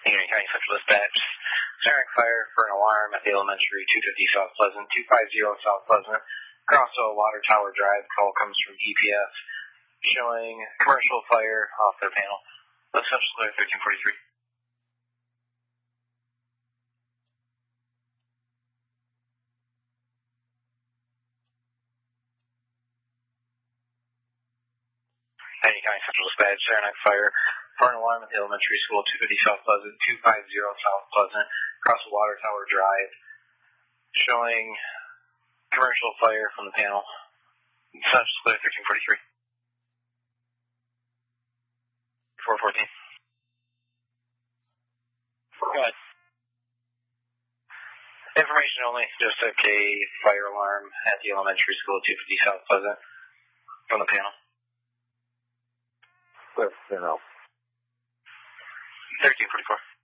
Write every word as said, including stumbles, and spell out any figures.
Union County Central Dispatch. Siren fire for an alarm at the elementary, two fifty South Pleasant, two fifty South Pleasant. Crossville Water Tower Drive. Call comes from E P F showing commercial fire off their panel. Central Clear thirteen forty-three. Union County Central Dispatch. Siren fire for an alarm at the elementary school, two fifty South Pleasant, two fifty South Pleasant. Crossville Water Tower Drive. Showing commercial fire from the panel. Central Clear thirteen forty-three. four fourteen. Go ahead. Information only. Just took a fire alarm at the elementary school, two fifty South Pleasant, from the panel. Clear, clear now. thirteen forty-four.